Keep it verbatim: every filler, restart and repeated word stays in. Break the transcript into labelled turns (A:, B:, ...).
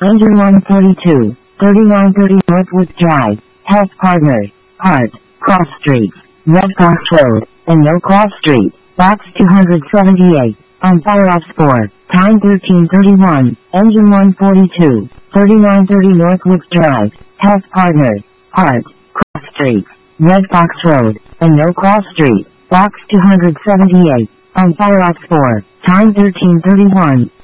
A: Engine one forty-two, thirty-nine thirty Northwood Drive, Health Partners, Hart, Cross Street, Red Fox Road, and No Cross Street, Box two seventy-eight, on fire off spore, time thirteen thirty-one, Engine one forty-two, thirty-nine thirty Northwood Drive, Health Partners, Hart, Cross Street, Red Fox Road, and No Cross Street, Box two seventy-eight, on fire off spore, time thirteen thirty-one.